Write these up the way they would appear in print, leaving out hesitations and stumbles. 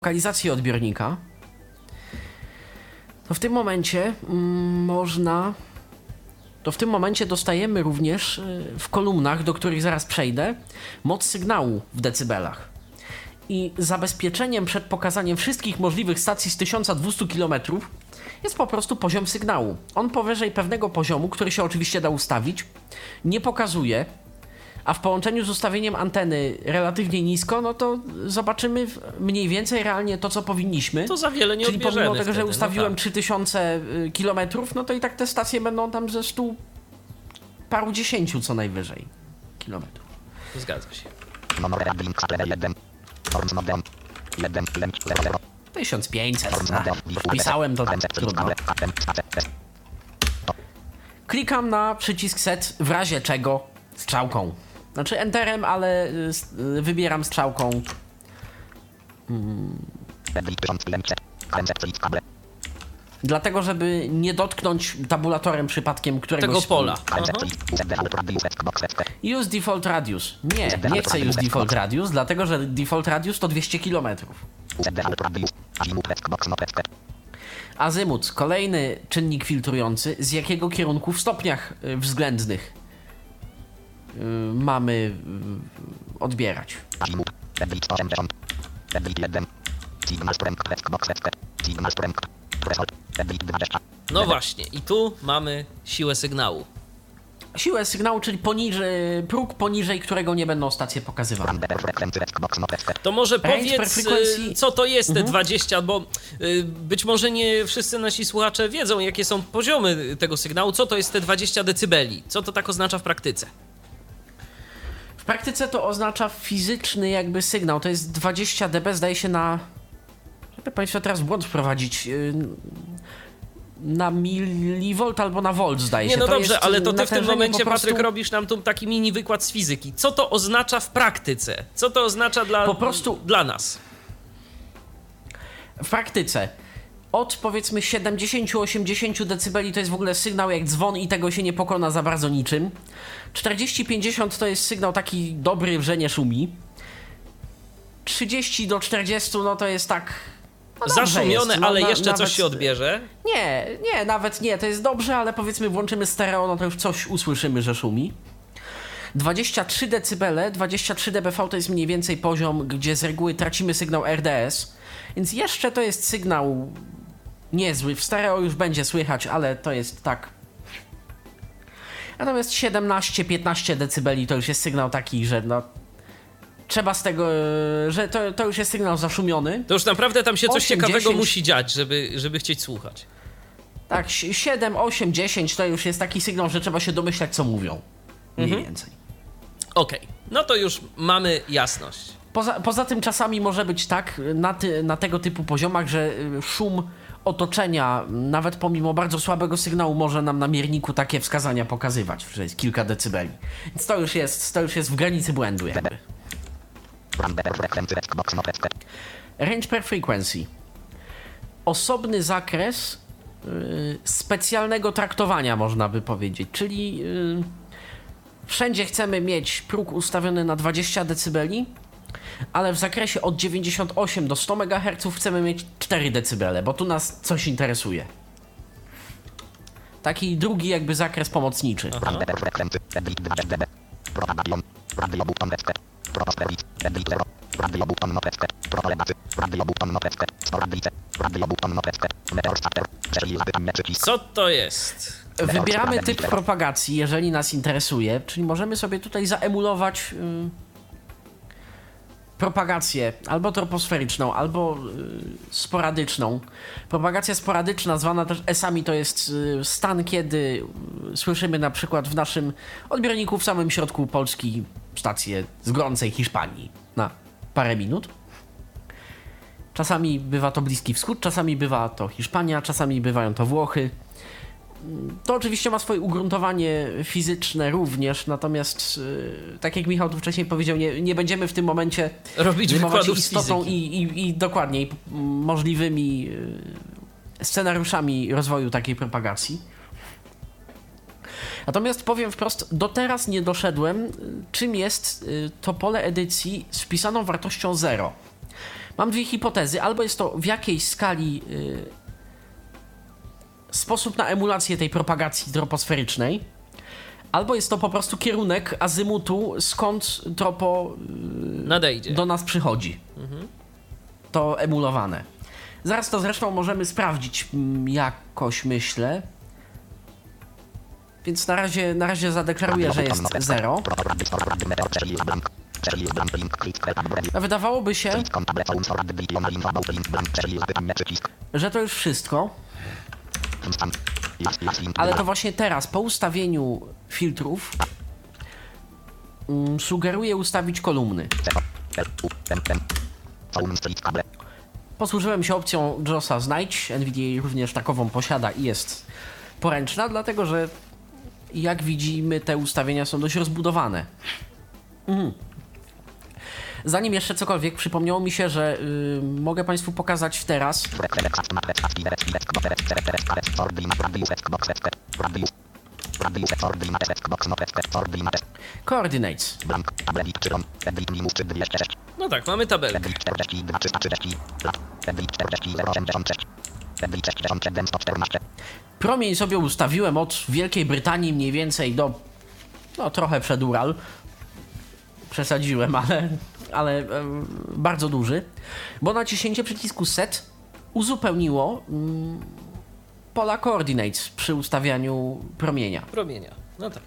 lokalizację odbiornika, to w tym momencie dostajemy również w kolumnach, do których zaraz przejdę, moc sygnału w decybelach. I zabezpieczeniem przed pokazaniem wszystkich możliwych stacji z 1200 km jest po prostu poziom sygnału. On powyżej pewnego poziomu, który się oczywiście da ustawić, nie pokazuje, a w połączeniu z ustawieniem anteny relatywnie nisko, no to zobaczymy mniej więcej realnie to, co powinniśmy. To za wiele nie Czyli odbierzemy pomimo tego, że ustawiłem no tak. 3000 km, no to i tak te stacje będą tam ze 100 paru dziesięciu co najwyżej kilometrów. Zgadza się. 1500. Wpisałem to trudno. Klikam na przycisk set, w razie czego strzałką. Znaczy enterem, ale wybieram strzałką. Dlatego, żeby nie dotknąć tabulatorem przypadkiem któregoś tego pola. Use default radius. Nie chcę use default radius, dlatego że default radius to 200 km. Azymut, kolejny czynnik filtrujący, z jakiego kierunku w stopniach względnych mamy odbierać. No właśnie, i tu mamy siłę sygnału. Siłę sygnału, czyli próg poniżej którego nie będą stacje pokazywane. To może powiedz, co to jest te 20, bo być może nie wszyscy nasi słuchacze wiedzą, jakie są poziomy tego sygnału, co to jest te 20 decybeli, co to tak oznacza w praktyce? W praktyce to oznacza fizyczny jakby sygnał, to jest 20 dB, zdaje się na... Żeby Państwa teraz w błąd wprowadzić... na milivolt albo na volt, zdaje się. Nie, no to dobrze, jest ale to ty w tym momencie, prostu... Patryk, robisz nam tu taki mini wykład z fizyki. Co to oznacza w praktyce? Co to oznacza dla nas? W praktyce od powiedzmy 70-80 dB to jest w ogóle sygnał jak dzwon i tego się nie pokona za bardzo niczym. 40-50 to jest sygnał taki dobry, że nie szumi. 30 do 40 no to jest tak... No zaszumione, jest. ale jeszcze nawet... coś się odbierze? Nie, nawet nie, to jest dobrze, ale powiedzmy włączymy stereo, no to już coś usłyszymy, że szumi. 23 dB, 23 dBV to jest mniej więcej poziom, gdzie z reguły tracimy sygnał RDS, więc jeszcze to jest sygnał niezły, w stereo już będzie słychać, ale to jest tak. Natomiast 17-15 dB to już jest sygnał taki, że no trzeba z tego, że to już jest sygnał zaszumiony. To już naprawdę tam się coś 8, ciekawego 10, musi dziać, żeby chcieć słuchać. Tak, 7, 8, 10 to już jest taki sygnał, że trzeba się domyślać, co mówią. Mniej więcej. Okej, no to już mamy jasność. Poza tym czasami może być tak na tego typu poziomach, że szum otoczenia, nawet pomimo bardzo słabego sygnału, może nam na mierniku takie wskazania pokazywać, że jest kilka decybeli. Więc to już jest w granicy błędu jakby. Range per frequency. Osobny zakres specjalnego traktowania, można by powiedzieć, czyli wszędzie chcemy mieć próg ustawiony na 20 dB, ale w zakresie od 98 do 100 MHz chcemy mieć 4 dB, bo tu nas coś interesuje. Taki drugi jakby zakres pomocniczy. Co to jest? Wybieramy typ propagacji, jeżeli nas interesuje, czyli możemy sobie tutaj zaemulować propagację albo troposferyczną, albo sporadyczną. Propagacja sporadyczna, zwana też S-ami, to jest stan, kiedy słyszymy na przykład w naszym odbiorniku w samym środku Polski stację z gorącej Hiszpanii na parę minut. Czasami bywa to Bliski Wschód, czasami bywa to Hiszpania, czasami bywają to Włochy. To oczywiście ma swoje ugruntowanie fizyczne również, natomiast tak jak Michał tu wcześniej powiedział, nie będziemy w tym momencie robić wykładów istotą z fizyki. i dokładnie możliwymi scenariuszami rozwoju takiej propagacji. Natomiast powiem wprost, do teraz nie doszedłem, czym jest to pole edycji z wpisaną wartością 0. Mam dwie hipotezy. Albo jest to w jakiejś skali sposób na emulację tej propagacji troposferycznej, albo jest to po prostu kierunek azymutu, skąd tropo nadejdzie. Do nas przychodzi. To emulowane. Zaraz to zresztą możemy sprawdzić jakoś, myślę. Więc na razie zadeklaruję, że jest 0. Wydawałoby się, że to już wszystko. Ale to właśnie teraz, po ustawieniu filtrów, sugeruję ustawić kolumny. Posłużyłem się opcją JOSa znajdź. NVIDIA również takową posiada i jest poręczna, dlatego że jak widzimy, te ustawienia są dość rozbudowane. Zanim jeszcze cokolwiek, przypomniało mi się, że mogę Państwu pokazać teraz Coordinates. No tak, mamy tabelkę. Promień sobie ustawiłem od Wielkiej Brytanii mniej więcej do, no trochę przed Ural. Przesadziłem, ale bardzo duży, bo naciśnięcie przycisku Set uzupełniło pola Coordinates przy ustawianiu promienia. No tak.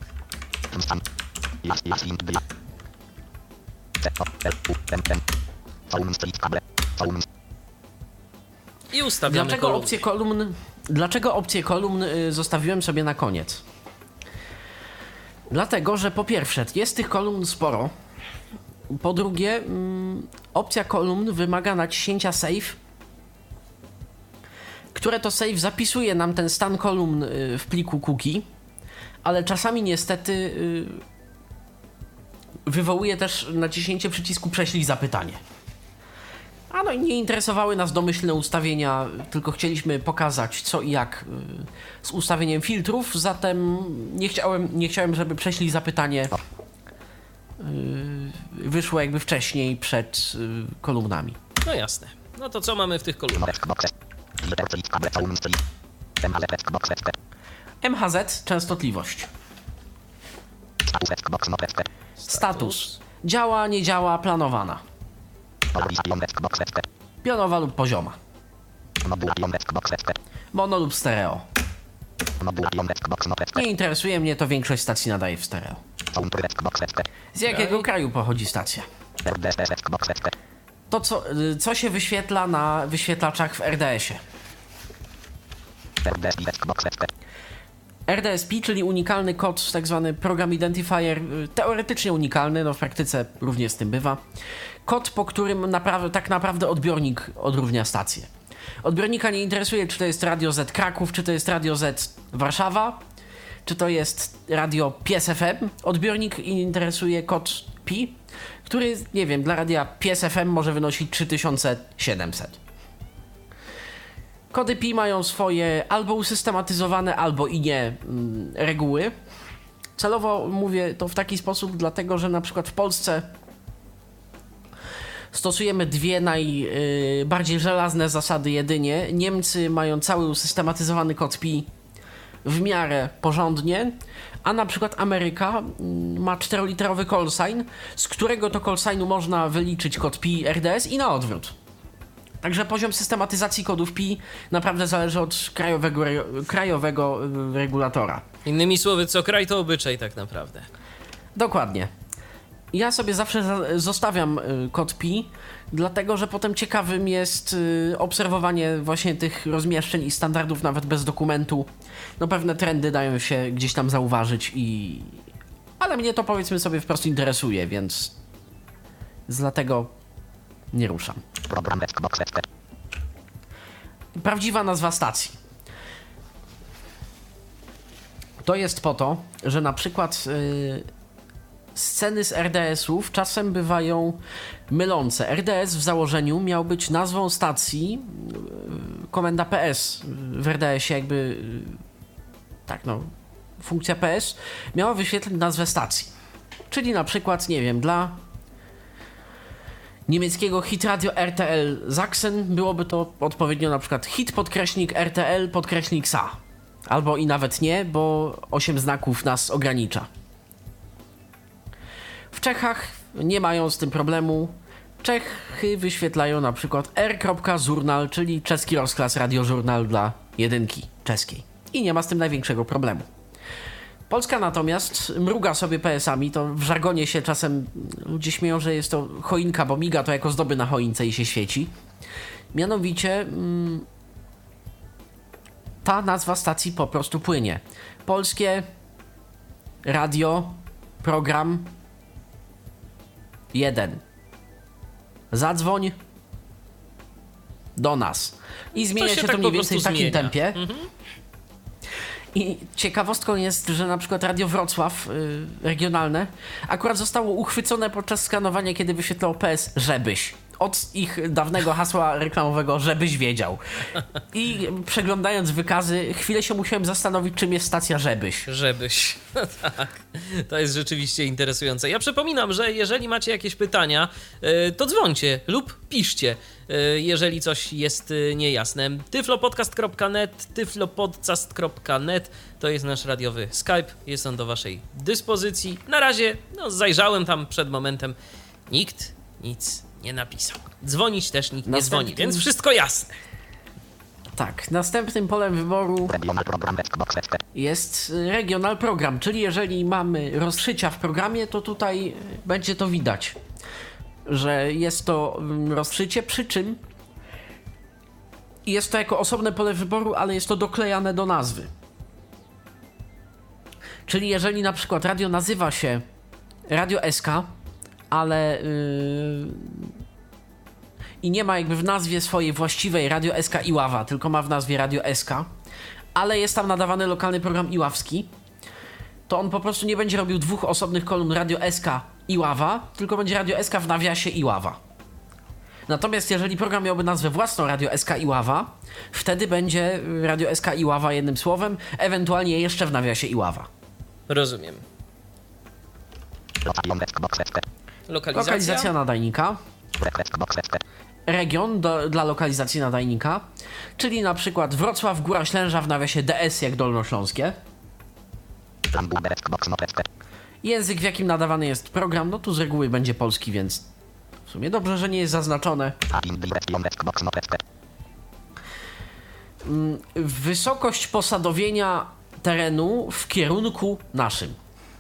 I ustawiamy Dlaczego opcję kolumn zostawiłem sobie na koniec? Dlatego, że po pierwsze jest tych kolumn sporo. Po drugie, opcja kolumn wymaga naciśnięcia Save, które to Save zapisuje nam ten stan kolumn w pliku cookie, ale czasami niestety wywołuje też naciśnięcie przycisku Prześlij zapytanie. A no i nie interesowały nas domyślne ustawienia, tylko chcieliśmy pokazać co i jak z ustawieniem filtrów, zatem nie chciałem, żeby Prześlij zapytanie wyszło jakby wcześniej przed kolumnami. No jasne. No to co mamy w tych kolumnach? MHZ, częstotliwość. Status. Działa, nie działa, planowana. Pionowa lub pozioma. Mono lub stereo. Nie interesuje mnie to, większość stacji nadaje w stereo. Z jakiego kraju pochodzi stacja? To co się wyświetla na wyświetlaczach w RDS-ie? RDSP, czyli unikalny kod, tak zwany Program Identifier, teoretycznie unikalny, no w praktyce również z tym bywa. Kod, po którym tak naprawdę odbiornik odróżnia stację. Odbiornika nie interesuje, czy to jest Radio Z Kraków, czy to jest Radio Z Warszawa, czy to jest radio Pies FM. Odbiornik interesuje kod pi, który, nie wiem, dla radia Pies FM może wynosić 3700. Kody pi mają swoje albo usystematyzowane, albo i nie reguły. Celowo mówię to w taki sposób, dlatego że na przykład w Polsce stosujemy dwie najbardziej żelazne zasady jedynie. Niemcy mają cały usystematyzowany kod pi w miarę porządnie, a na przykład Ameryka ma 4-literowy call sign, z którego to call signu można wyliczyć kod pi RDS i na odwrót. Także poziom systematyzacji kodów pi naprawdę zależy od krajowego regulatora. Innymi słowy, co kraj to obyczaj tak naprawdę. Dokładnie. Ja sobie zawsze zostawiam kod pi, dlatego że potem ciekawym jest obserwowanie właśnie tych rozmieszczeń i standardów nawet bez dokumentu. No pewne trendy dają się gdzieś tam zauważyć ale mnie to, powiedzmy sobie, wprost interesuje, więc dlatego nie ruszam. Prawdziwa nazwa stacji. To jest po to, że na przykład sceny z RDS-ów czasem bywają mylące. RDS w założeniu miał być nazwą stacji, komenda PS w RDS-ie jakby, tak no, funkcja PS miała wyświetlić nazwę stacji. Czyli na przykład, nie wiem, dla niemieckiego Hitradio RTL Sachsen byłoby to odpowiednio na przykład hit_RTL_SA. Albo i nawet nie, bo 8 znaków nas ogranicza. W Czechach nie mają z tym problemu. Czechy wyświetlają na przykład R.Żurnal, czyli czeski rozklas radiożurnal dla jedynki czeskiej. I nie ma z tym największego problemu. Polska natomiast mruga sobie PS-ami, to w żargonie się czasem ludzie śmieją, że jest to choinka, bo miga to jako zdoby na choince i się świeci. Mianowicie ta nazwa stacji po prostu płynie. Polskie radio, program 1. Zadzwoń do nas. I zmienia się to mniej więcej w takim tempie. I ciekawostką jest, że na przykład Radio Wrocław regionalne akurat zostało uchwycone podczas skanowania, kiedy wyświetlało PS żebyś. Od ich dawnego hasła reklamowego, żebyś wiedział. I przeglądając wykazy, chwilę się musiałem zastanowić, czym jest stacja żebyś. Żebyś. Tak, to jest rzeczywiście interesujące. Ja przypominam, że jeżeli macie jakieś pytania, to dzwońcie lub piszcie, jeżeli coś jest niejasne. tyflopodcast.net, tyflopodcast.net to jest nasz radiowy Skype. Jest on do waszej dyspozycji. Na razie, zajrzałem tam przed momentem. Nikt nic nie napisał. Dzwonić też nikt nie dzwoni, więc wszystko jasne. Tak, następnym polem wyboru jest regional program, czyli jeżeli mamy rozszycia w programie, to tutaj będzie to widać, że jest to rozszycie, przy czym jest to jako osobne pole wyboru, ale jest to doklejane do nazwy. Czyli jeżeli na przykład radio nazywa się Radio SK, ale i nie ma jakby w nazwie swojej właściwej Radio SK Iława, tylko ma w nazwie Radio SK, ale jest tam nadawany lokalny program iławski, to on po prostu nie będzie robił dwóch osobnych kolumn Radio SK Iława, tylko będzie Radio SK w nawiasie Iława. Natomiast jeżeli program miałby nazwę własną Radio SK Iława, wtedy będzie Radio SK Iława jednym słowem, ewentualnie jeszcze w nawiasie Iława. Rozumiem. Lokalizacja nadajnika. Region dla lokalizacji nadajnika, czyli na przykład Wrocław, Góra Ślęża w nawiasie DS jak dolnośląskie. Język, w jakim nadawany jest program, no tu z reguły będzie polski, więc w sumie dobrze, że nie jest zaznaczone. Wysokość posadowienia terenu w kierunku naszym.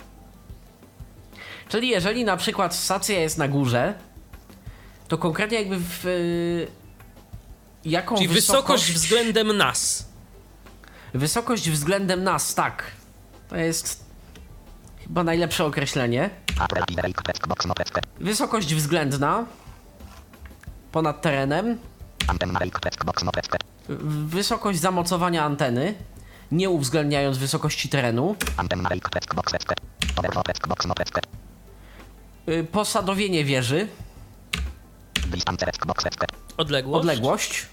Czyli jeżeli na przykład stacja jest na górze, to konkretnie jakby w jaką czyli wysokość względem nas. Wysokość względem nas, tak. To jest chyba najlepsze określenie. Wysokość względna ponad terenem. Wysokość zamocowania anteny, nie uwzględniając wysokości terenu. Posadowienie wieży. Odległość.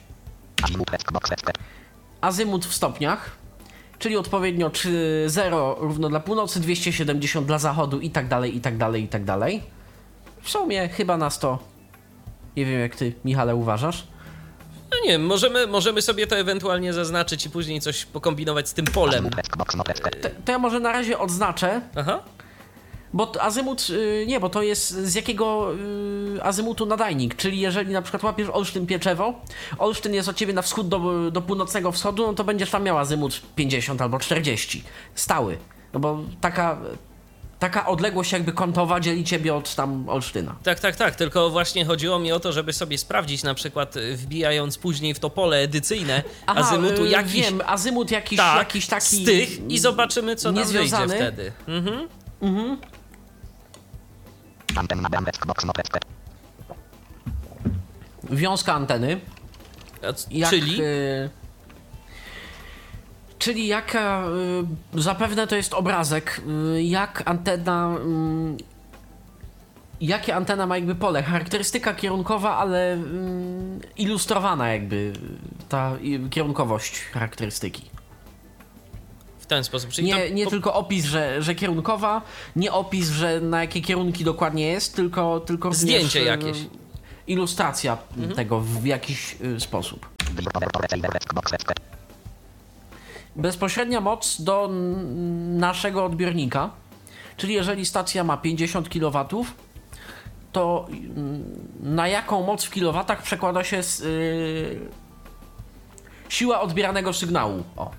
Azymut w stopniach, czyli odpowiednio 0 równo dla północy, 270 dla zachodu i tak dalej, i tak dalej, i tak dalej. W sumie chyba nas to... Nie wiem, jak ty, Michale, uważasz? No nie, możemy sobie to ewentualnie zaznaczyć i później coś pokombinować z tym polem. To ja może na razie odznaczę. Aha. Bo azymut, nie, bo to jest z jakiego azymutu nadajnik, czyli jeżeli na przykład łapiesz Olsztyn-Pieczewo, Olsztyn jest od ciebie na wschód do północnego wschodu, no to będziesz tam miał azymut 50 albo 40, stały, no bo taka odległość jakby kątowa dzieli ciebie od tam Olsztyna. Tak, tylko właśnie chodziło mi o to, żeby sobie sprawdzić, na przykład wbijając później w to pole edycyjne azymutu jakiś... Wiem, azymut jakiś taki... z tych i zobaczymy, co nam wyjdzie wtedy. Wiązka anteny. Czyli jaka, zapewne to jest obrazek, jak antena, jakie antena ma jakby pole, charakterystyka kierunkowa, ale ilustrowana jakby ta kierunkowość charakterystyki. W ten sposób. Czyli nie tylko opis, że kierunkowa, nie opis, że na jakie kierunki dokładnie jest, tylko zdjęcie jakieś. ilustracja tego w jakiś sposób. Bezpośrednia moc do naszego odbiornika, czyli jeżeli stacja ma 50 kW, to na jaką moc w kilowatach przekłada się siła odbieranego sygnału. O.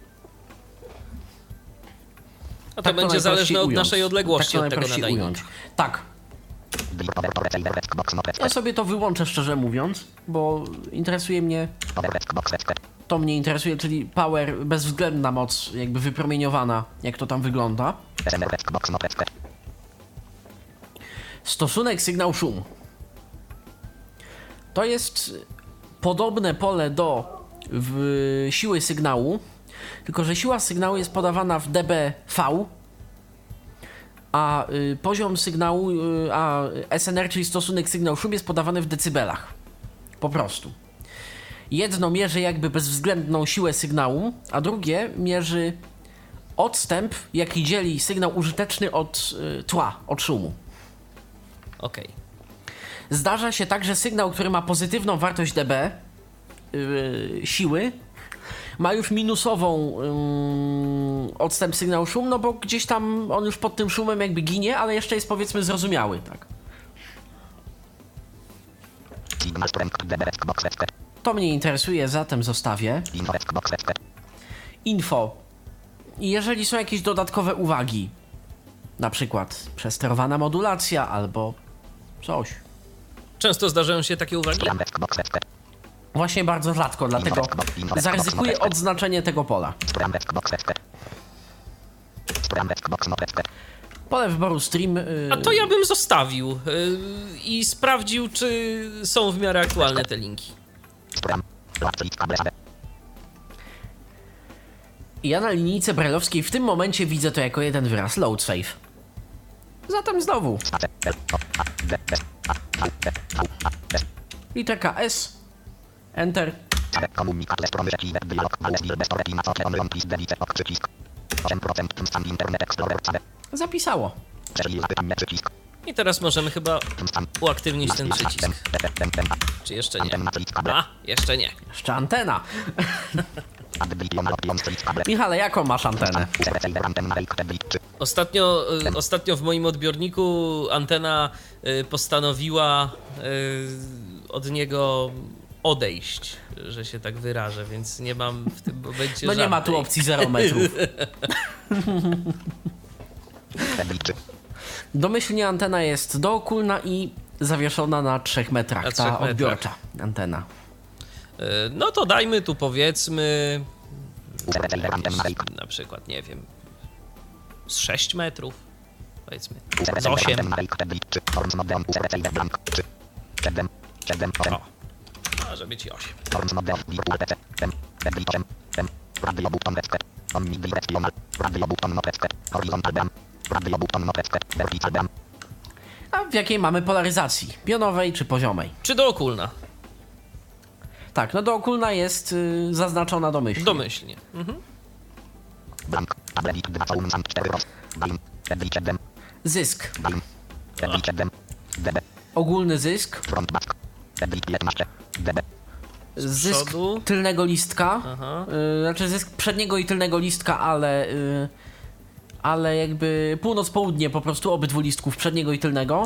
A to będzie zależne od naszej odległości od tego nadajnika. Tak. Ja sobie to wyłączę, szczerze mówiąc, bo interesuje mnie... To mnie interesuje, czyli power, bezwzględna moc, jakby wypromieniowana, jak to tam wygląda. Stosunek sygnał-szum. To jest podobne pole do siły sygnału, tylko że siła sygnału jest podawana w dBV, a poziom sygnału, a SNR, czyli stosunek sygnał-szum, jest podawany w decybelach. Po prostu. Jedno mierzy jakby bezwzględną siłę sygnału, a drugie mierzy odstęp, jaki dzieli sygnał użyteczny od tła, od szumu. Okej. Zdarza się tak, że sygnał, który ma pozytywną wartość dB siły, ma już minusową odstęp sygnał szum, no bo gdzieś tam on już pod tym szumem jakby ginie, ale jeszcze jest, powiedzmy, zrozumiały, tak. To mnie interesuje, zatem zostawię. Info. I jeżeli są jakieś dodatkowe uwagi, na przykład przesterowana modulacja albo coś. Często zdarzają się takie uwagi? Właśnie bardzo rzadko, dlatego zaryzykuję odznaczenie tego pola. Pole wyboru stream... A to ja bym zostawił i sprawdził, czy są w miarę aktualne te linki. Ja na linijce brajlowskiej w tym momencie widzę to jako jeden wyraz load save. Zatem znowu literka S, Enter. Zapisało. I teraz możemy chyba uaktywnić ten przycisk. Czy jeszcze nie? A, jeszcze nie. Jeszcze antena. Michale, jaką masz antenę? Ostatnio w moim odbiorniku antena postanowiła od niego odejść, że się tak wyrażę, więc nie mam w tym momencie No nie ma tu opcji 0 metrów. Domyślnie antena jest dookólna i zawieszona na 3 metrach. Na 3 ta metrach. Odbiorcza antena. No to dajmy tu, powiedzmy, na przykład, nie wiem, z 6 metrów, powiedzmy, z 8. O, może być i 8. A w jakiej mamy polaryzacji? Pionowej czy poziomej? Czy dookólna? Tak, no dookólna jest zaznaczona domyślnie. Domyślnie. Mhm. Zysk. Ogólny zysk. Zysk przodu. tylnego listka. Aha. Znaczy zysk przedniego i tylnego listka, ale jakby północ-południe po prostu obydwu listków, przedniego i tylnego.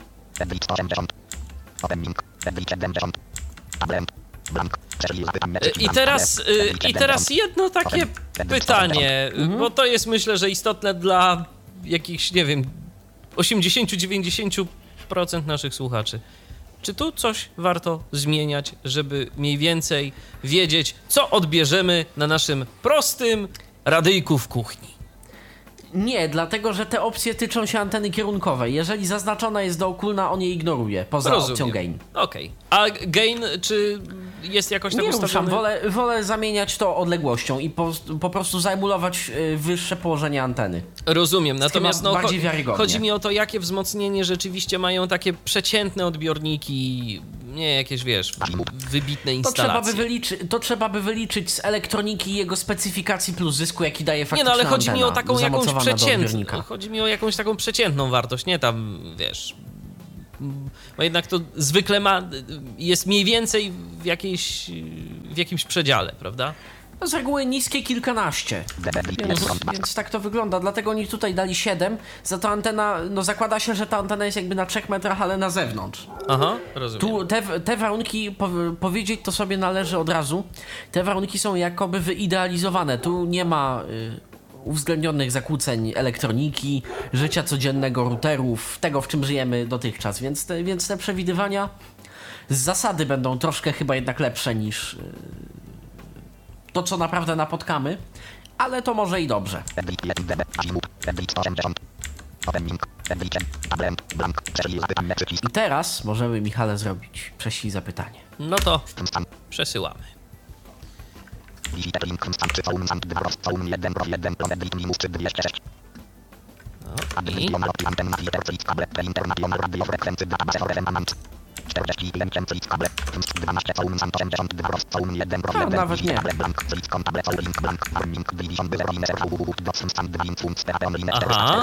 I teraz jedno takie pytanie, bo to jest, myślę, że istotne dla jakichś, nie wiem, 80-90% naszych słuchaczy. Czy tu coś warto zmieniać, żeby mniej więcej wiedzieć, co odbierzemy na naszym prostym radyjku w kuchni? Nie, dlatego że te opcje tyczą się anteny kierunkowej. Jeżeli zaznaczona jest dookólna, on je ignoruje, poza opcją gain. Okej. A gain, czy jest jakoś tak ustawiony? Wolę zamieniać to odległością i po prostu zaemulować wyższe położenie anteny. Rozumiem, natomiast bardziej wiarygodnie. Chodzi mi o to, jakie wzmocnienie rzeczywiście mają takie przeciętne odbiorniki, nie jakieś, wiesz, wybitne instalacje. To trzeba by wyliczyć z elektroniki jego specyfikacji plus zysku, jaki daje faktyczna antena. Nie, no ale chodzi mi o taką jakąś przeciętną. Chodzi mi o jakąś taką przeciętną wartość, nie tam, wiesz, Bo jednak to zwykle jest mniej więcej w jakimś przedziale, prawda? No z reguły niskie kilkanaście, więc tak to wygląda, dlatego oni tutaj dali 7, za to antena, no zakłada się, że ta antena jest jakby na 3 metrach, ale na zewnątrz. Aha, rozumiem. Tu te warunki, powiedzieć to sobie należy od razu, te warunki są jakoby wyidealizowane, tu nie ma uwzględnionych zakłóceń elektroniki, życia codziennego, routerów, tego w czym żyjemy dotychczas, więc te przewidywania z zasady będą troszkę chyba jednak lepsze niż to, co naprawdę napotkamy, ale to może i dobrze. I teraz możemy, Michale, zrobić prześlij zapytanie. No to przesyłamy. No, nawet nie. Aha.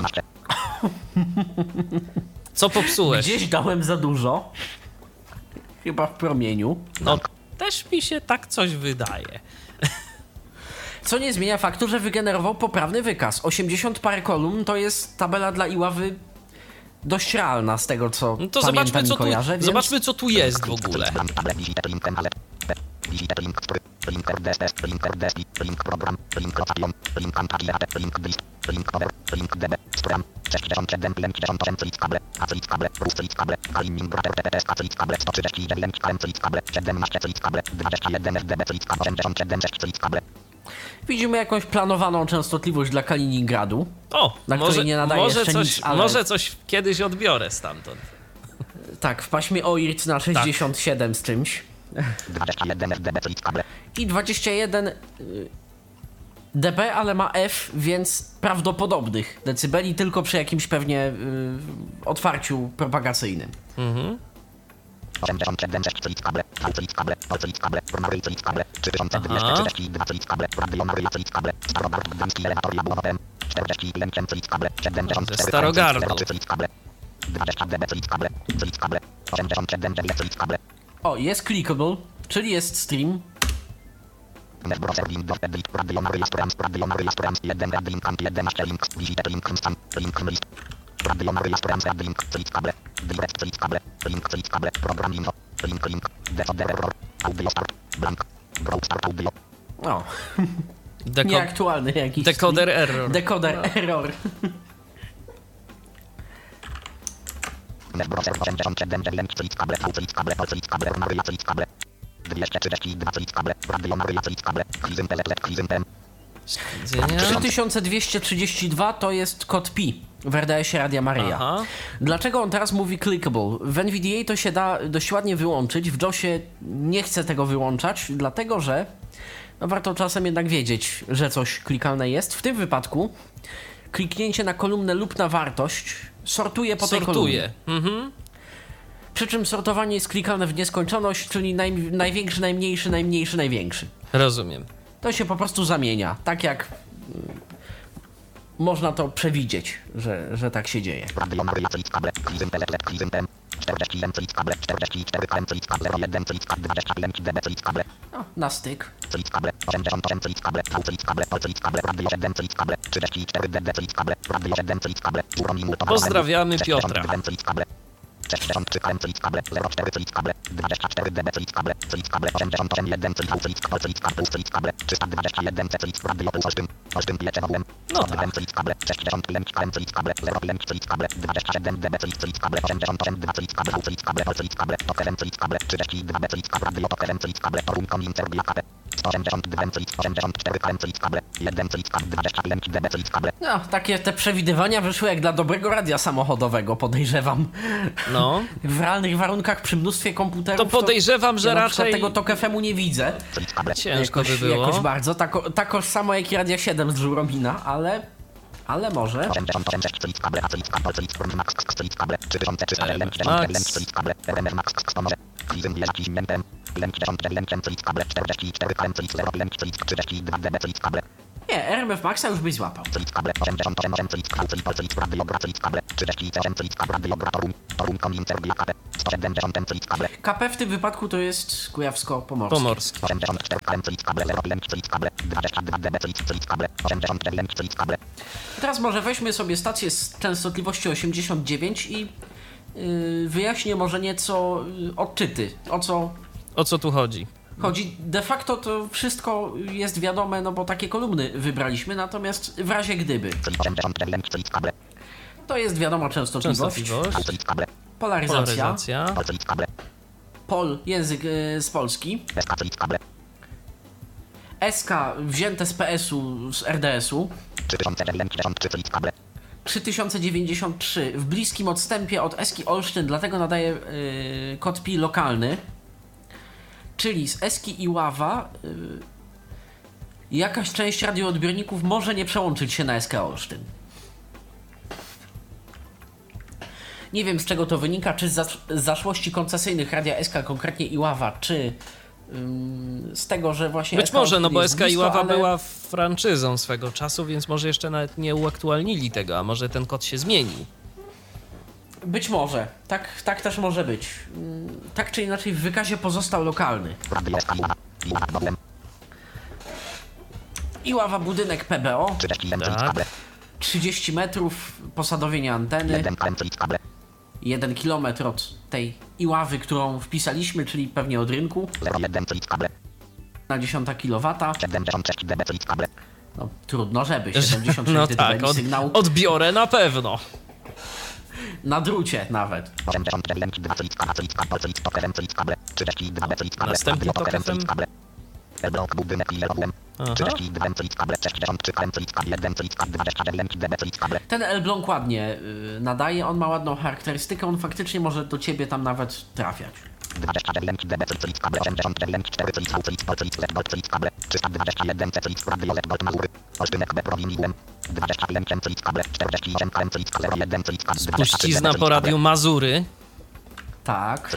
Co popsułeś? Gdzieś dałem za dużo. Chyba w promieniu. No, też mi się tak coś wydaje. Co nie zmienia faktu, że wygenerował poprawny wykaz. 80 parę kolumn to jest tabela dla Iławy dość realna z tego, co no to pamiętam i kojarzę. Więc... Zobaczmy, co tu jest w ogóle. Widzimy jakąś planowaną częstotliwość dla Kaliningradu. O, na której nie nadaje jeszcze nic, ale... Może coś kiedyś odbiorę stamtąd. Tak, w paśmie OIRC na 67 z czymś. 21 dB, I 21 dB, ale ma F, więc prawdopodobnych decybeli, tylko przy jakimś pewnie otwarciu propagacyjnym. 87 6 kable, kable, kable, Maryj kable, 3232 kable, Radio Maryja kable, Starogard Gdański elewator Jabłonowem, 40 Lękiem kable, 74 Starogardło. kable, 20 dB kable, 87 dB kable. O, jest clickable, czyli jest stream. Radio Maryja Storams, 1 link, 11 link, wizytę link, list. Radio Maryja Storams, link, kable, direct kable, link, kable, program info, link, decoder error, audio start, blank, grow start audio. O, nieaktualny jakiś. Decoder error. Decoder error. Browser 87 link, kable, kable, Maryja kable, 232 kable, Radio Maryja kable, klizentem. 3232 to jest kod pi w RDS-ie Radia Maryja. Aha. Dlaczego on teraz mówi clickable? W NVDA to się da dość ładnie wyłączyć, w JOSie nie chce tego wyłączać, dlatego że no warto czasem jednak wiedzieć, że coś klikalne jest. W tym wypadku kliknięcie na kolumnę lub na wartość sortuje po tej kolumnie. Przy czym sortowanie jest klikalne w nieskończoność, czyli największy, najmniejszy, najmniejszy, największy. Rozumiem. To się po prostu zamienia, tak jak można to przewidzieć, że tak się dzieje. Radio Maryja kable, klizentem, 40 kable, 44 kable, 01 kable, 20 dB kable. No, na styk. Kable, 88 kable, kable, radio 7 kable, 34 dB kable, radio 7 kable, pozdrawiamy Piotra. 63 kable, 04 kable, 24 dB kable, 88 1 kable, 321 radio Olsztyn Pieczewałem, no tak. kable, 60 kable, 0 kable, 27 dB kable, 88 2 kable, tokerem kable, 32 dB radio tokerem kable, Toruń Kominter Biakapę, 182 84 kable, 1 20 dB kable. No, takie te przewidywania wyszły jak dla dobrego radia samochodowego, podejrzewam. No. W realnych warunkach przy mnóstwie komputerów to podejrzewam, że ja raczej tego TOK FM-u nie widzę. Ciężko by było. Jakoś bardzo, takoż samo jak i Radia 7 z Żuromina, ale może. Nie, RMF Maxa już byś złapał. KP w tym wypadku to jest kujawsko-pomorskie. Pomorskie. Teraz może weźmy sobie stację z częstotliwości 89 i wyjaśnię może nieco odczyty, O co tu chodzi? De facto to wszystko jest wiadome, no bo takie kolumny wybraliśmy, natomiast w razie gdyby. To jest wiadomo częstotliwość. Polaryzacja. Pol, język z Polski. SK wzięte z PS-u, z RDS-u. 3093 w bliskim odstępie od Eski Olsztyn, dlatego nadaje kod PI lokalny. Czyli z Eski i Ława jakaś część radioodbiorników może nie przełączyć się na SK Olsztyn. Nie wiem, z czego to wynika, czy z zaszłości koncesyjnych Radia SK, konkretnie Iława, czy z tego, że właśnie... Być może, no bo SK Iława była franczyzą swego czasu, więc może jeszcze nawet nie uaktualnili tego, a może ten kod się zmienił. Być może. Tak też może być. Tak czy inaczej w wykazie pozostał lokalny. Iława, budynek PBO. Tak. 30 metrów, posadowienie anteny. 1 kilometr od tej Iławy, którą wpisaliśmy, czyli pewnie od rynku. Na 10 kW. No trudno, żeby 76 no dB tak, sygnał. Odbiorę na pewno. Na drucie nawet. Następny tok FM. Ten L-Blanc ładnie nadaje, on ma ładną charakterystykę, on faktycznie może do ciebie tam nawet trafiać. 29 dB, 89, 4, 321 Spuścizna po radiu Mazury. Tak.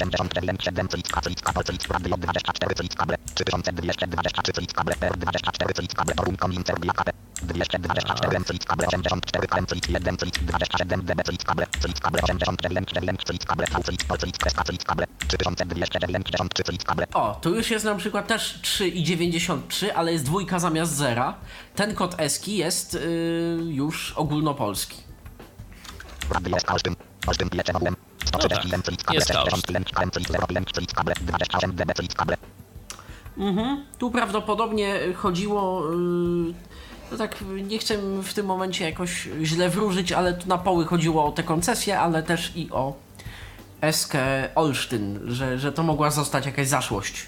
O, tu już jest na przykład też 3,93, ale jest dwójka zamiast zera. Ten kod ESKI jest już ogólnopolski. No tak, jest Tu prawdopodobnie chodziło, no tak, nie chcę w tym momencie jakoś źle wróżyć, ale tu na poły chodziło o te koncesje, ale też i o Eskę Olsztyn, że to mogła zostać jakaś zaszłość.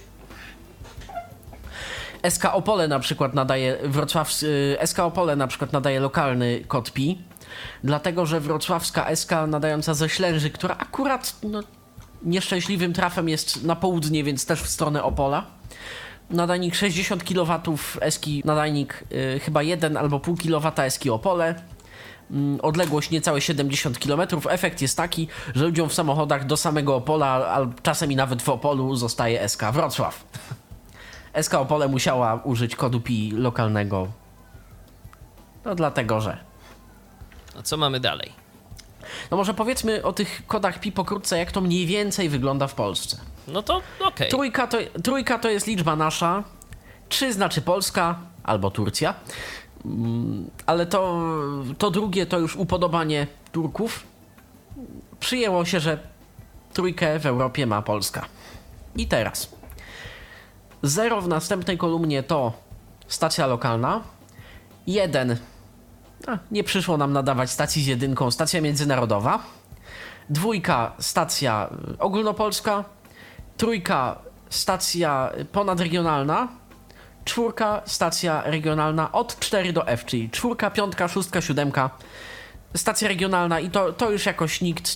SK Opole na przykład nadaje SK Opole na przykład nadaje lokalny kod PI, dlatego że wrocławska SK nadająca ze Ślęży, która akurat nieszczęśliwym trafem jest na południe, więc też w stronę Opola. Nadajnik 60 kW Eski, nadajnik chyba 1 albo pół kW Eski Opole. Odległość niecałe 70 km. Efekt jest taki, że ludziom w samochodach do samego Opola, a czasem i nawet w Opolu zostaje SK Wrocław. SK Opole musiała użyć kodu PI lokalnego. No dlatego, że... A co mamy dalej? No może powiedzmy o tych kodach PI pokrótce, jak to mniej więcej wygląda w Polsce. No to okej. Trójka to jest liczba nasza, 3 znaczy Polska albo Turcja, ale to drugie to już upodobanie Turków. Przyjęło się, że trójkę w Europie ma Polska. I teraz 0 w następnej kolumnie to stacja lokalna, 1 nie przyszło nam nadawać stacji z jedynką, stacja międzynarodowa, 2 stacja ogólnopolska, 3 stacja ponadregionalna, 4 stacja regionalna od 4 do F, czyli 4, 5, 6, 7 stacja regionalna i to już jakoś nikt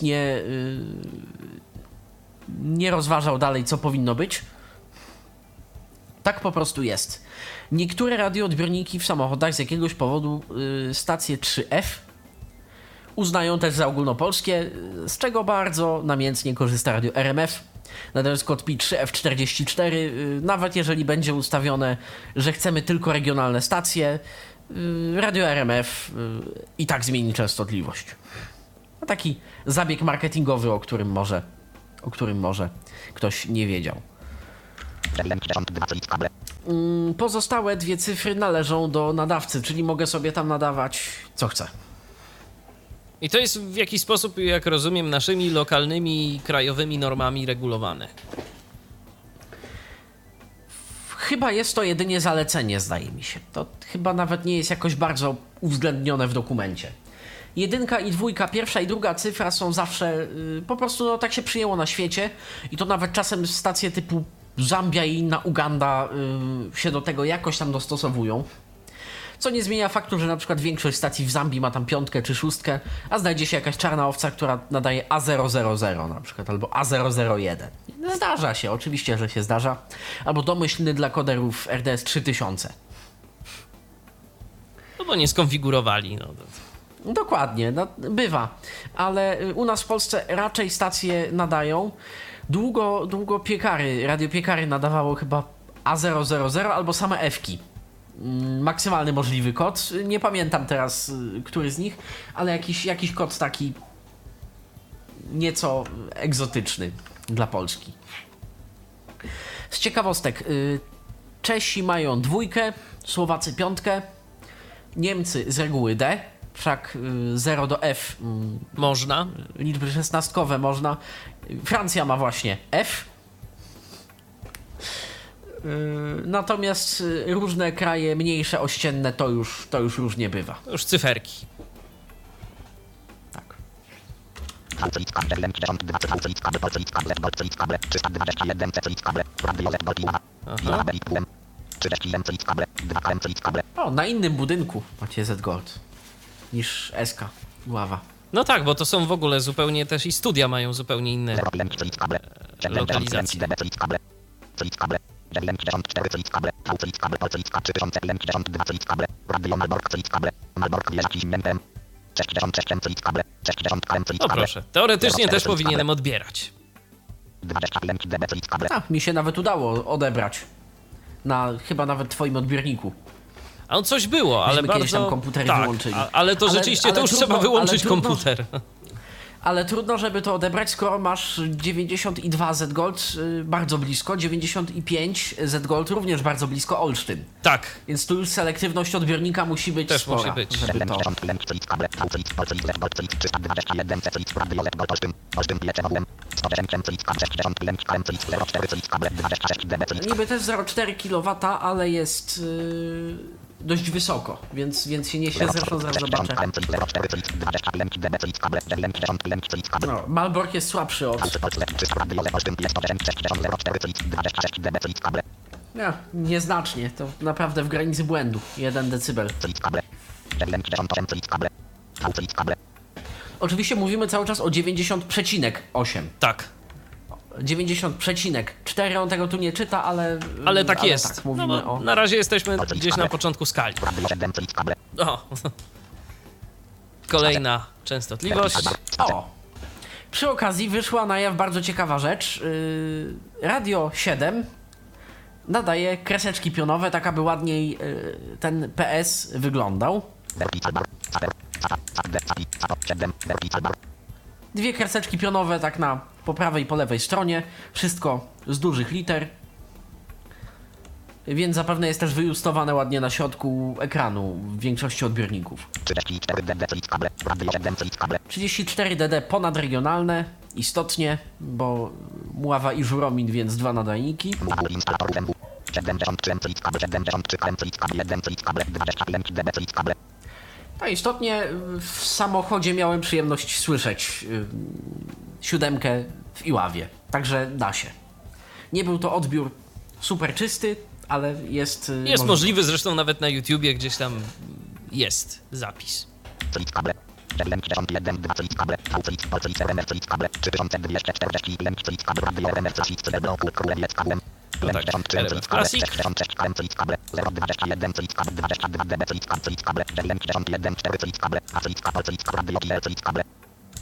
nie rozważał dalej, co powinno być. Tak po prostu jest. Niektóre radioodbiorniki w samochodach z jakiegoś powodu stację 3F uznają też za ogólnopolskie, z czego bardzo namiętnie korzysta radio RMF. nadając kod PI 3F44, nawet jeżeli będzie ustawione, że chcemy tylko regionalne stacje, radio RMF i tak zmieni częstotliwość. A taki zabieg marketingowy, o którym może ktoś nie wiedział. Pozostałe 2 cyfry należą do nadawcy, czyli mogę sobie tam nadawać co chcę. I to jest w jakiś sposób, jak rozumiem, naszymi lokalnymi, krajowymi normami regulowane. Chyba jest to jedynie zalecenie, zdaje mi się. To chyba nawet nie jest jakoś bardzo uwzględnione w dokumencie. 1 i 2, pierwsza i druga cyfra są zawsze, po prostu tak się przyjęło na świecie i to nawet czasem stacje typu Zambia i inna Uganda się do tego jakoś tam dostosowują. Co nie zmienia faktu, że na przykład większość stacji w Zambii ma tam 5 czy 6, a znajdzie się jakaś czarna owca, która nadaje A000 na przykład, albo A001. Zdarza się, oczywiście, że się zdarza. Albo domyślny dla koderów RDS 3000. No bo nie skonfigurowali. No. Dokładnie, no, bywa. Ale u nas w Polsce raczej stacje nadają. Długo radiopiekary nadawało chyba A000 albo same F-ki. Maksymalny możliwy kod. Nie pamiętam teraz, który z nich, ale jakiś kod taki nieco egzotyczny dla Polski. Z ciekawostek, Czesi mają 2, Słowacy 5, Niemcy z reguły D, wszak 0 do F można. Liczby szesnastkowe można. Francja ma właśnie F. Natomiast różne kraje mniejsze, ościenne to już różnie bywa. Już cyferki. Tak. O, na innym budynku macie Z-Gold niż SK Ława. No tak, bo to są w ogóle zupełnie też i studia mają zupełnie inne lokalizacje. No proszę, teoretycznie też powinienem odbierać. Mi się nawet udało odebrać. Chyba nawet twoim odbiorniku. A on coś było, ale bardzo... tam komputery wyłączyli. Ale to rzeczywiście, to już trzeba wyłączyć komputer. Ale trudno, żeby to odebrać, skoro masz 92 Z-Gold bardzo blisko, 95 Z-Gold również bardzo blisko Olsztyn. Tak. Więc tu już selektywność odbiornika musi być też spora. Musi być. Żeby to... Niby też 0,4 kW, ale jest dość wysoko, więc się niesie, zresztą zaraz zobaczę. No, Malbork jest słabszy od... Nieznacznie, to naprawdę w granicy błędu, 1 decybel. Oczywiście mówimy cały czas o 90,8. Tak. 90,4, on tego tu nie czyta, ale tak jest. Tak, mówimy o... Na razie jesteśmy gdzieś na początku skali. O. Kolejna częstotliwość. O! Przy okazji wyszła na jaw bardzo ciekawa rzecz. Radio 7 nadaje kreseczki pionowe, tak aby ładniej ten PS wyglądał. 2 kreseczki pionowe tak po prawej i po lewej stronie. Wszystko z dużych liter. Więc zapewne jest też wyjustowane ładnie na środku ekranu w większości odbiorników. 34DD ponadregionalne, istotnie, bo Mława i Żuromin, więc 2 nadajniki. No istotnie w samochodzie miałem przyjemność słyszeć 7 w Iławie, także da się. Nie był to odbiór super czysty, ale jest możliwy, zresztą nawet na YouTubie gdzieś tam jest zapis. No tak, RMF Classic.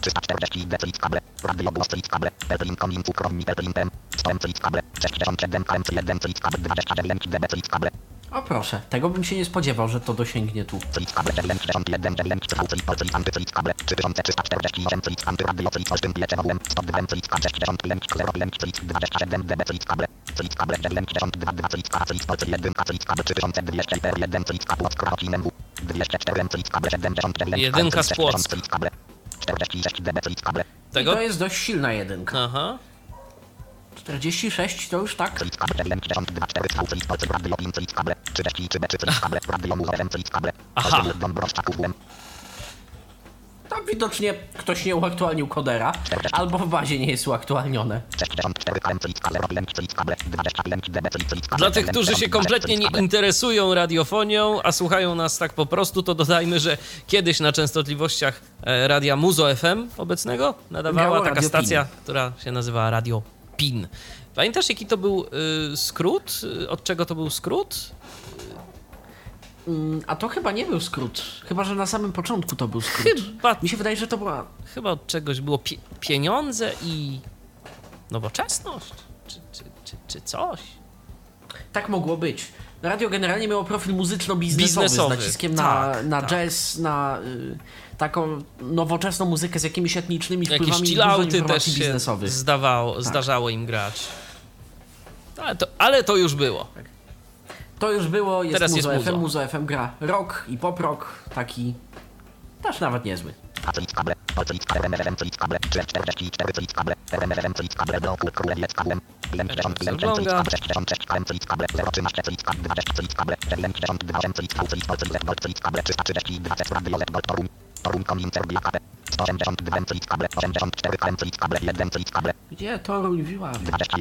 340 decibel kable. Radio głos kable. Pelplin komin ukromni pelplin 100 kable. 67 km 1 kable. 29 dB kable. O proszę, tego bym się nie spodziewał, że to dosięgnie tu. Jedynka z Płocka. I to jest dość silna jedynka. Aha. 46 to już tak. Aha. Tam widocznie ktoś nie uaktualnił kodera, albo w bazie nie jest uaktualnione. Dla tych, którzy się kompletnie nie interesują radiofonią, a słuchają nas tak po prostu, to dodajmy, że kiedyś na częstotliwościach radia Muzo FM obecnego nadawała taka stacja, która się nazywała Radio PIN. Pamiętasz, jaki to był skrót? Od czego to był skrót? A to chyba nie był skrót. Chyba, że na samym początku to był skrót. Mi się wydaje, że to była... Chyba od czegoś było pieniądze i nowoczesność? Czy coś? Tak mogło być. Radio generalnie miało profil muzyczno-biznesowy z naciskiem na jazz, na taką nowoczesną muzykę z jakimiś etnicznymi wpływami. Jakieś chillouty też się biznesowych. zdarzało im grać. Ale to już było. To już było, jest teraz Muzo jest FM. Muzo FM gra rock i pop rock, taki też nawet niezły. Gdzie Toruń Wiławy?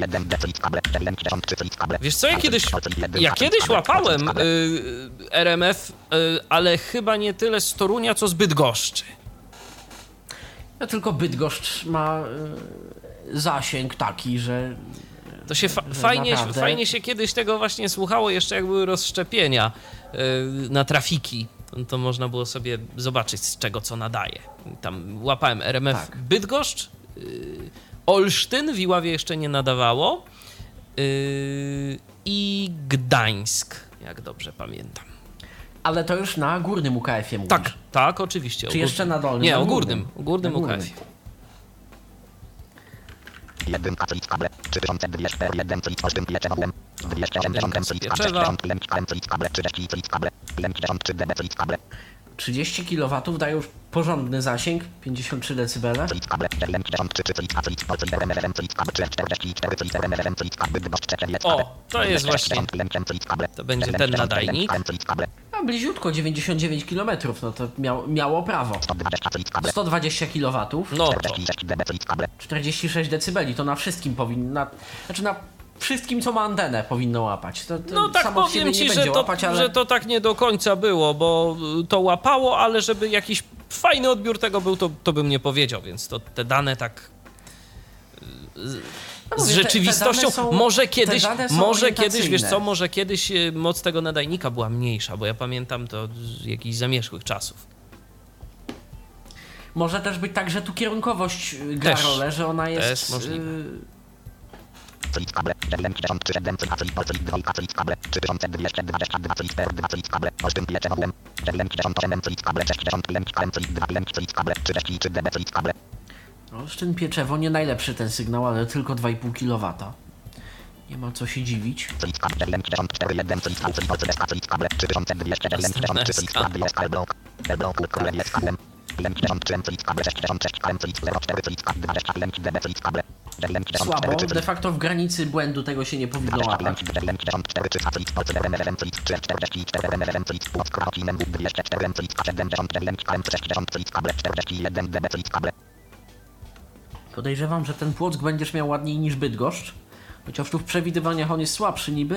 Wiesz co, ja kiedyś łapałem RMF, ale chyba nie tyle z Torunia, co z Bydgoszczy. No tylko Bydgoszcz ma zasięg taki, że... To się fajnie się kiedyś tego właśnie słuchało, jeszcze jak były rozszczepienia na trafiki. To można było sobie zobaczyć, z czego co nadaje. Tam łapałem RMF tak. Bydgoszcz, Olsztyn, w Iławie jeszcze nie nadawało i Gdańsk, jak dobrze pamiętam. Ale to już na górnym UKF-ie mówisz? Tak, oczywiście. Czy jeszcze na dolnym? Nie, o górnym UKF-ie. 1 kable 3200 1 8 pieczewem 280 kable 33 dB kable 30 kW daje już porządny zasięg, 53 dB. O, to jest właśnie, to będzie ten nadajnik. A bliziutko 99 km, no to miało prawo. 120 kW. No to. 46 dB, to na wszystkim powinno, na wszystkim, co ma antenę, powinno łapać. To no tak powiem ci, że to tak nie do końca było, bo to łapało, ale żeby jakiś fajny odbiór tego był, to bym nie powiedział, więc to te dane tak z rzeczywistością, może kiedyś, wiesz co, może kiedyś moc tego nadajnika była mniejsza, bo ja pamiętam to z jakichś zamierzchłych czasów. Może też być tak, że tu kierunkowość gra rolę, że ona jest... Też możliwe. Olsztyn Pieczewo, nie najlepszy ten sygnał, ale tylko 2,5 kW. Nie ma co się dziwić. 4 Słabo, de facto w granicy błędu tego się nie powinno łapać. Podejrzewam, że ten Płock będziesz miał ładniej niż Bydgoszcz. Chociaż tu w przewidywaniach on jest słabszy niby,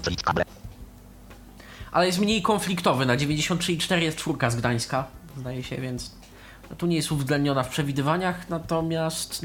ale jest mniej konfliktowy. Na 93,4 jest 4 z Gdańska, zdaje się, więc tu nie jest uwzględniona w przewidywaniach, natomiast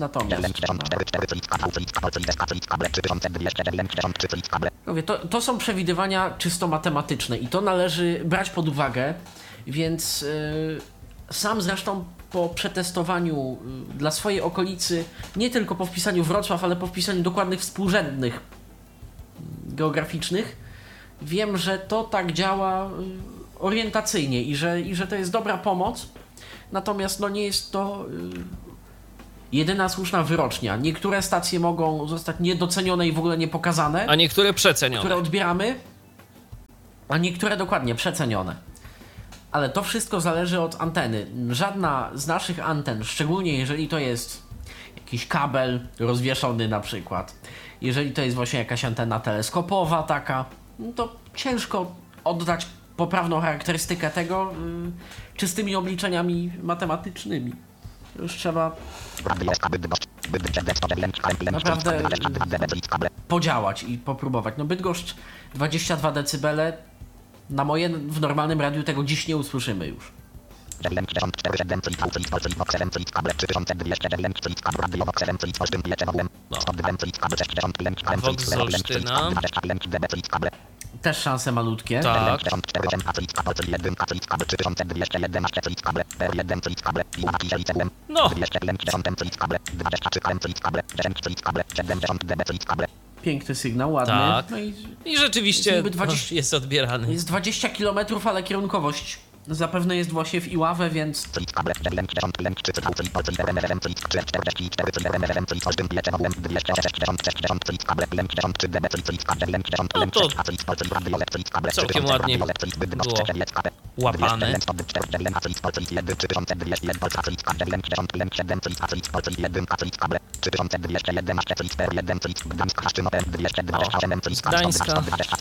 to są przewidywania czysto matematyczne i to należy brać pod uwagę, więc sam zresztą po przetestowaniu dla swojej okolicy, nie tylko po wpisaniu Wrocław, ale po wpisaniu dokładnych współrzędnych geograficznych, wiem, że to tak działa orientacyjnie i że to jest dobra pomoc, natomiast no nie jest to jedyna słuszna wyrocznia. Niektóre stacje mogą zostać niedocenione i w ogóle niepokazane, a niektóre przecenione, które odbieramy, a niektóre dokładnie przecenione. Ale to wszystko zależy od anteny. Żadna z naszych anten, szczególnie jeżeli to jest jakiś kabel rozwieszony na przykład, jeżeli to jest właśnie jakaś antena teleskopowa taka, no to ciężko oddać poprawną charakterystykę tego czystymi obliczeniami matematycznymi. Już trzeba naprawdę podziałać i popróbować. No Bydgoszcz 22 dB, na moje w normalnym radiu tego dziś nie usłyszymy już. Vox z Olsztyna. Też szanse malutkie. Tak. No. Piękny sygnał, ładny. Tak. No I rzeczywiście jest, jest odbierany. Jest 20 km, ale kierunkowość zapewne jest właśnie w Iławe, więc... No to całkiem ładnie było łapane. Z Gdańska.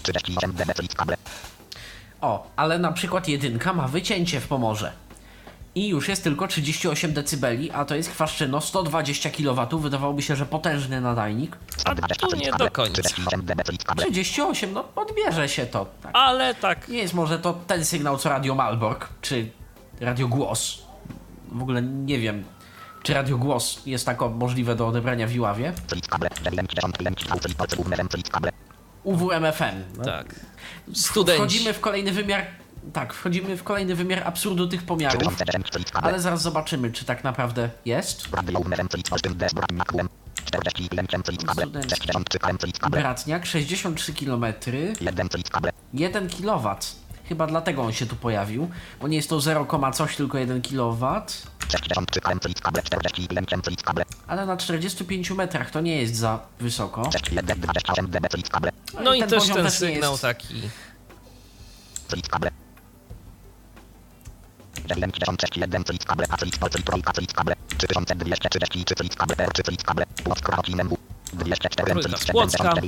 O, ale na przykład jedynka ma wycięcie w Pomorze. I już jest tylko 38 dB, a to jest Chwaszczyno, 120 kW. Wydawałoby się, że potężny nadajnik. A tu nie do końca. 38, no odbierze się to. Tak. Ale tak. Nie jest może to ten sygnał co Radio Malbork, czy Radio Głos. W ogóle nie wiem, czy Radio Głos jest tak możliwe do odebrania w Iławie. UWMFM. No. Tak. Studenci. Wchodzimy w kolejny wymiar. Tak, wchodzimy w kolejny wymiar absurdu tych pomiarów. Ale zaraz zobaczymy, czy tak naprawdę jest. Bratniak, 63 km. 1 kW. Chyba dlatego on się tu pojawił. Bo nie jest to 0, coś, tylko 1 kW. Ale na 45 metrach to nie jest za wysoko. No i też ten sygnał jest taki. Płocka.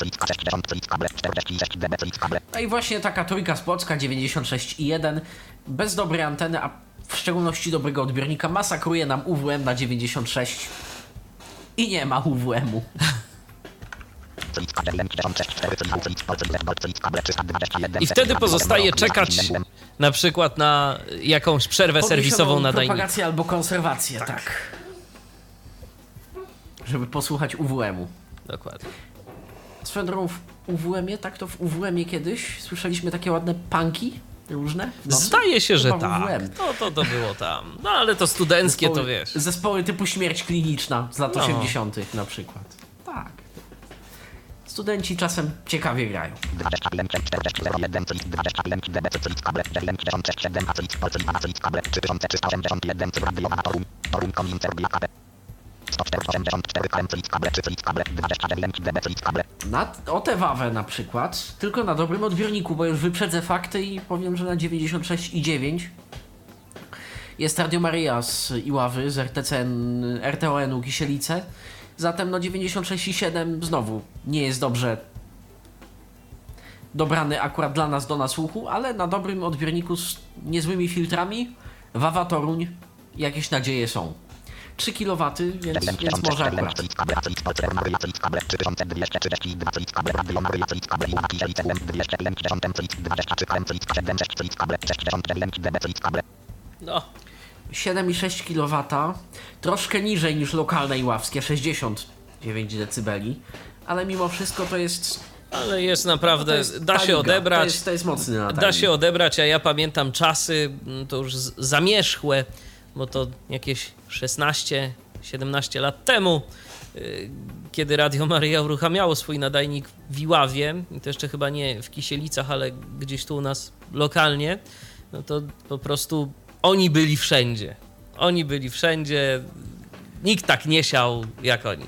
No i właśnie taka trójka z Płocka 96,1 bez dobrej anteny, a w szczególności dobrego odbiornika masakruje nam UWM na 96 i nie ma UWM-u. I wtedy pozostaje czekać na przykład na jakąś przerwę serwisową nadajnika. Propagację albo konserwację, tak. Żeby posłuchać UWM-u. Dokładnie. Swoją drogą w UWM-ie, tak to w UWM-ie kiedyś słyszeliśmy takie ładne punki różne? Zdaje się, że tak. No to było tam. No ale to studenckie, zespoły, to wiesz. Zespoły typu Śmierć Kliniczna z lat 80. na przykład. Tak. Studenci czasem ciekawie grają. O tę wawę na przykład, tylko na dobrym odbiorniku, bo już wyprzedzę fakty i powiem, że na 96,9 jest Radio Maryja z Iławy, z RTON-u Kisielice. Zatem no 96,7 znowu nie jest dobrze dobrany akurat dla nas do nasłuchu, ale na dobrym odbiorniku z niezłymi filtrami Wawa Toruń jakieś nadzieje są. 3 kW, więc może akurat. No. 7,6 kW, troszkę niżej niż lokalne iławskie, 69 dB, ale mimo wszystko to jest... Ale jest naprawdę, da się odebrać. To jest mocny nadajnik. Da się odebrać, a ja pamiętam czasy, to już zamierzchłe, bo to jakieś 16-17 lat temu, kiedy Radio Maryja uruchamiało swój nadajnik w Iławie, i to jeszcze chyba nie w Kisielicach, ale gdzieś tu u nas lokalnie, no to po prostu oni byli wszędzie. Oni byli wszędzie, nikt tak nie siał jak oni.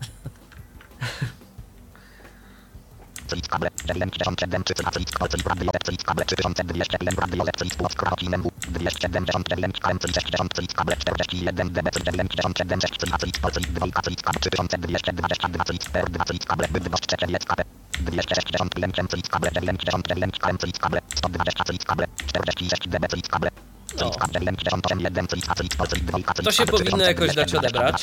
To się powinno jakoś dać odebrać.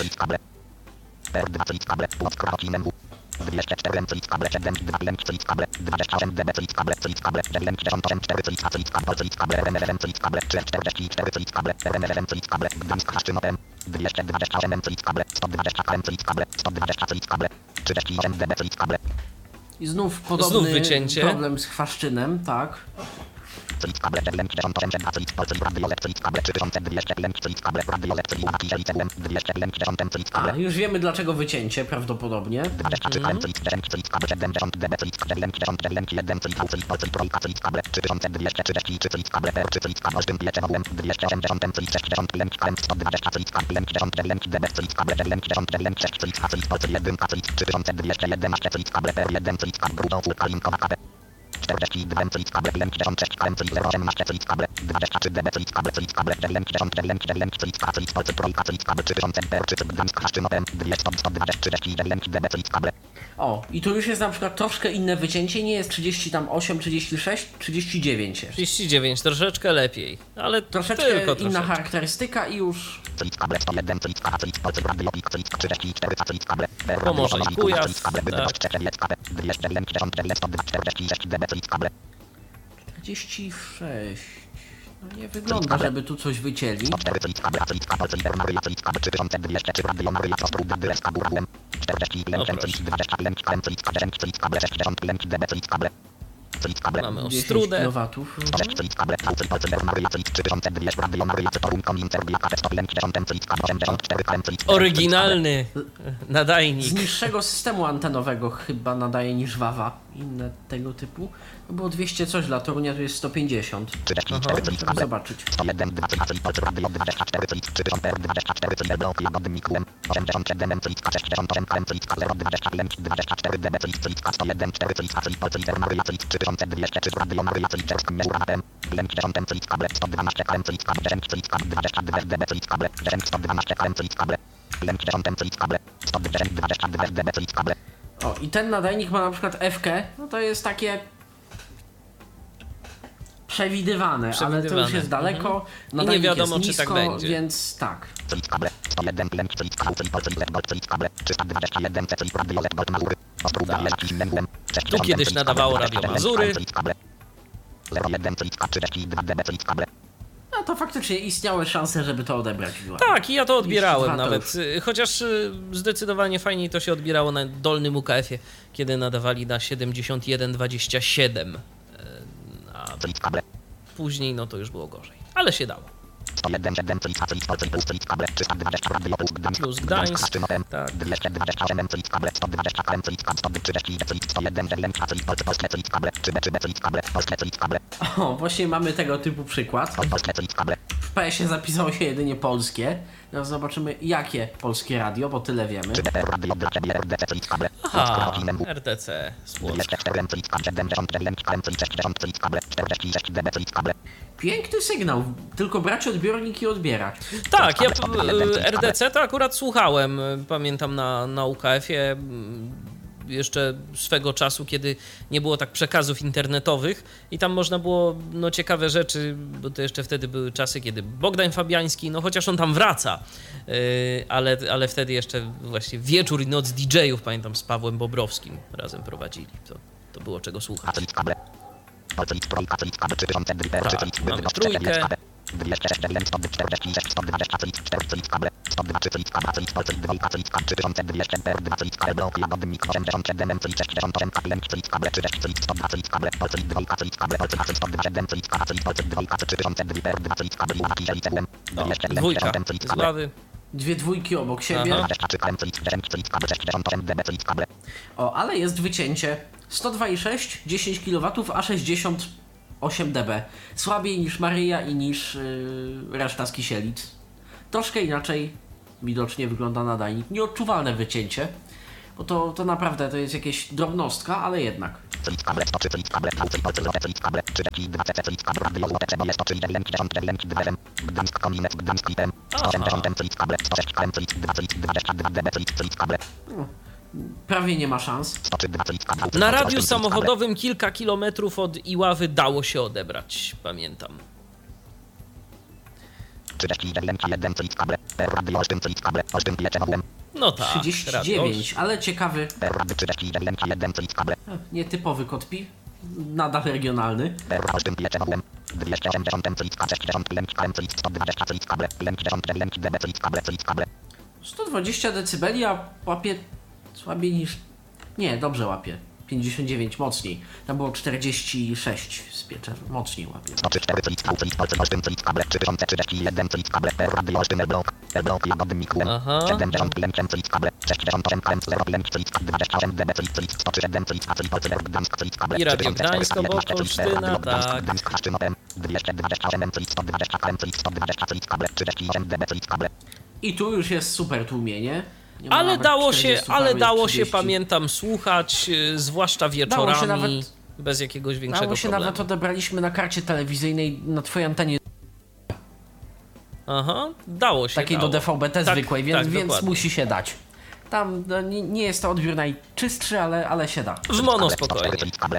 204 kable 7 2 kable 28 dB kable kable 94 kable RMFM kable 44 kable RMFM kable Gdańsk Haszczynotem 228 kable 120 kable 120 kable 38 dB kable. I znów podobny wycięcie. Problem z Chwaszczynem, tak. A, już wiemy dlaczego wycięcie, prawdopodobnie. O, i tu już jest na przykład troszkę inne wycięcie, nie jest 38, 36, 39 jest. 39, troszeczkę lepiej, ale troszeczkę tylko inna troszeczkę. charakterystyka i już... Pomoże i Kujaw, tak. 46... No nie wygląda, żeby tu coś wycięli. Mamy Ostrudę. Oryginalny nadajnik. Z niższego systemu antenowego chyba nadaje niż Wawa. Inne tego typu. To było 200 coś, dla Torunia tu jest 150. Trzeba zobaczyć. O, i ten nadajnik ma na przykład F-kę, no to jest takie przewidywane, ale to już jest daleko. I nie wiadomo, czy tak będzie. Więc tak. Tu kiedyś nadawało Radio Mazury. No to faktycznie istniały szanse, żeby to odebrać. Tak, i ja to odbierałem nawet. Chociaż zdecydowanie fajniej to się odbierało na dolnym UKF-ie, kiedy nadawali na 71,27. A później no to już było gorzej. Ale się dało. Plus Gdańsk, tak. O, właśnie mamy tego typu przykład. W PS-ie zapisało się jedynie polskie. Teraz zobaczymy jakie polskie radio, bo tyle wiemy. Aha, RTC z Płocka. Piękny sygnał, tylko brać odbiornik i odbierać. Tak, ja RDC to akurat słuchałem, pamiętam na UKF-ie jeszcze swego czasu, kiedy nie było tak przekazów internetowych i tam można było no ciekawe rzeczy, bo to jeszcze wtedy były czasy, kiedy Bogdan Fabiański, no chociaż on tam wraca, ale wtedy jeszcze właśnie wieczór i noc DJ-ów, pamiętam, z Pawłem Bobrowskim razem prowadzili. To było czego słuchać. Tak, mamy trójkę. 102 cylic kabla cylic pol cylic 2 cylic kab 3200 2 cylic kabel blok jagodnik 87 cylic 68 kabel cylic kable 30 cylic 102 cylic kable pol cylic 2 cylic kable pol cylic 127 cylic kab cylic pol cylic 2 3200 2 cylic kabel uwagi cylic 7 dwójka z lawy. Dwie dwójki obok siebie. O, ale jest wycięcie 102,6, 10 kW, a 68 dB. Słabiej niż Maryja i niż reszta z Kisielic. Troszkę inaczej widocznie wygląda nadajnik. Nieodczuwalne wycięcie, bo to naprawdę to jest jakieś drobnostka, ale jednak. Prawie nie ma szans. Na radiu samochodowym kilka kilometrów od Iławy dało się odebrać, pamiętam. No tak, 39, ale ciekawy. Nietypowy kod PI. Nadal regionalny. 120 dB, a łapie słabiej niż... Nie, dobrze łapie. 59 mocniej. Tam było 46 z piecza. Mocniej łapie. I Radio Gdańsk obok Olsztyna, tak. I tu już jest super tłumienie. Ale dało się, pamiętam, słuchać, zwłaszcza wieczorami, bez jakiegoś większego problemu. Dało się nawet odebraliśmy na karcie telewizyjnej, na twojej antenie. Aha, dało się. Takiej do DVB-T tak, zwykłej, więc musi się dać. Tam nie jest to odbiór najczystszy, ale się da. W mono spokojnie.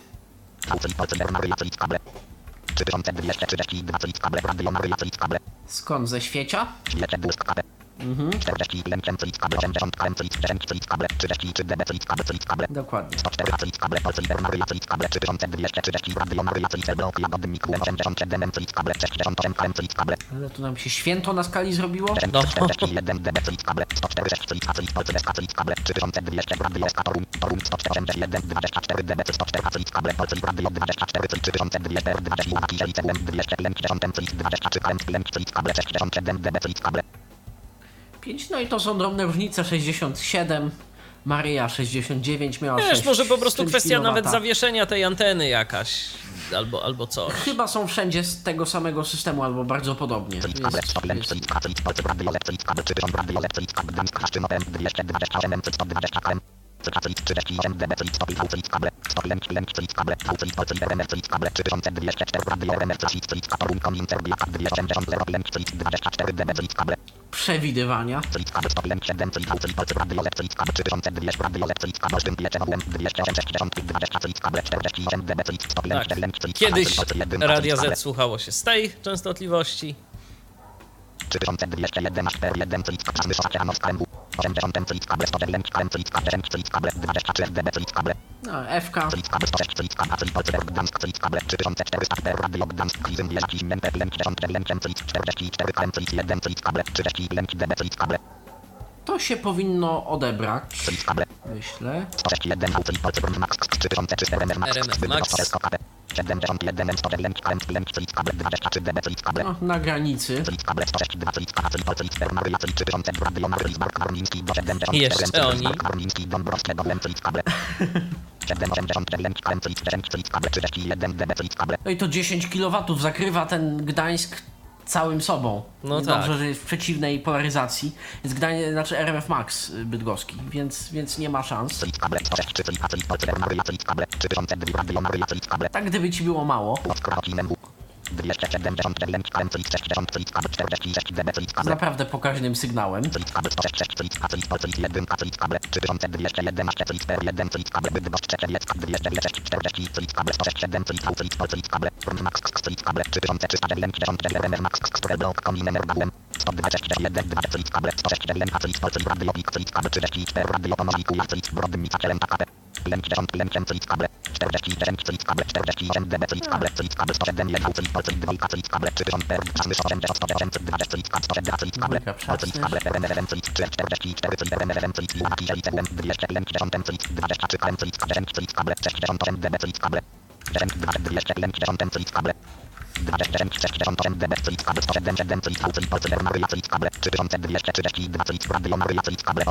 Skąd? Ze świecia? Dokładnie. Ale tu nam się święto na skali zrobiło? No. No i to są drobne różnice, 67, Maryja 69 miała 6. Wiesz, może po prostu kwestia nawet zawieszenia tej anteny jakaś, albo coś. Chyba są wszędzie z tego samego systemu, albo bardzo podobnie. Przewidywania. Tak. Kiedyś Radia Z słuchało się z tej częstotliwości. No, FK. To się powinno odebrać, myślę. RMF Max. No, na granicy. Jeszcze oni. No i to 10 kW zakrywa ten Gdańsk całym sobą. No dobrze, tak. że jest w przeciwnej polaryzacji. Jest znaczy RMF Max bydgoski, więc nie ma szans. Tak gdyby ci było mało. Z naprawdę pokaźnym sygnałem. 121 20 kable 106 MHz radio kable 34 radio pomogniku brodym mitacielem KP 50 kable 49 kable 48 dB kable 107 1 2 kable 3000 per 820 kable kable RMFM 44 RMFM 23 kable 68 dB kable 250 kable 268 dB kable 107 kable 3232 radio Maryja kable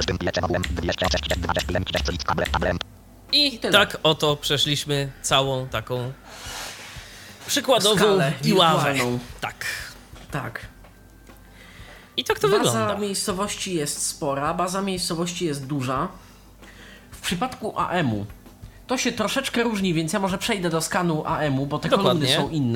206 kable. I tak oto przeszliśmy całą taką przykładową Skalę Iławę. wirtualną. Tak. I tak to wygląda. Baza miejscowości jest spora, baza miejscowości jest duża. W przypadku AM-u to się troszeczkę różni, więc ja może przejdę do skanu AM-u, bo te kolumny są inne.